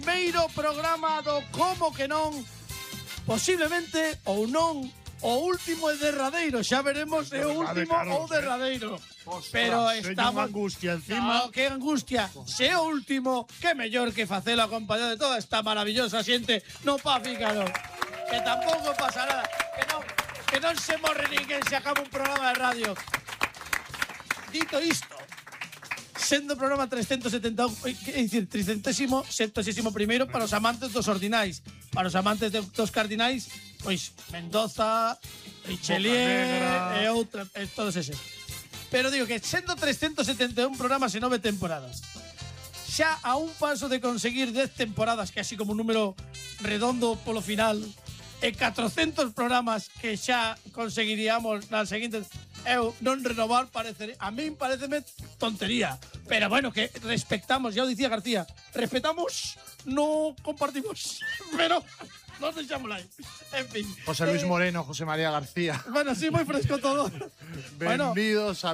Primeiro programa do Como que non, posiblemente ou non o último e derradeiro, xa veremos se é o último ou derradeiro. Pero estamos angustia encima. No, que angustia. Se é o último, que mellor que facelo acompañado de toda esta maravillosa xente no Pafícaro. Que tampouco pasa nada, que non se morre ninguén se acaba un programa de radio. Dito isto, sendo o programa 371, é dicir, 371º para os amantes dos ordinais, para os amantes dos cardinais, pois Mendoza, Richelieu e outra, todos eses. Pero digo que sendo 371 programas e 9 temporadas, xa a un paso de conseguir 10 temporadas, que así como un número redondo polo final, e 400 programas que xa conseguiríamos nas seguintes, eu non renovar a min pareceme tontería, pero bueno, que respetamos, ya o dicía García, respetamos, no compartimos, pero nos deixamos aí. En fin. José Luis Moreno, José María García. Bueno, sí, moi fresco todo. Benvidos a